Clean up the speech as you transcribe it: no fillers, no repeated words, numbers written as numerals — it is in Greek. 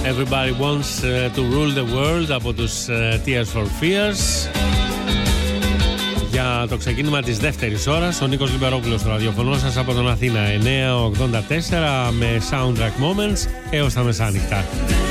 Everybody wants to rule the world από τους Tears for Fears. Για το ξεκίνημα της δεύτερης ώρας, ο Νίκος Λιμπερόπουλος στο ραδιοφωνό σας από τον Αθήνα 9.84 με Soundtrack Moments έως τα μεσάνυχτα.